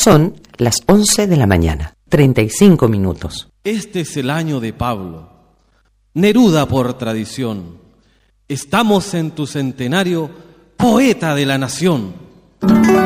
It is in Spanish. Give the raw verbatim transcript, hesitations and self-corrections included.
Son las once de la mañana, treinta y cinco minutos. Este es el año de Pablo, Neruda por tradición. Estamos en tu centenario, poeta de la nación.